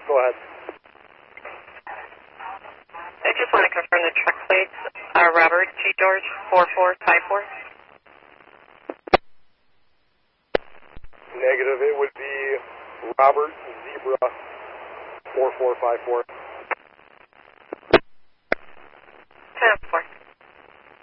Go ahead. I just want to confirm the truck plates are Robert G. George 4454. Negative. It would be Robert Zebra 4454. 10-4.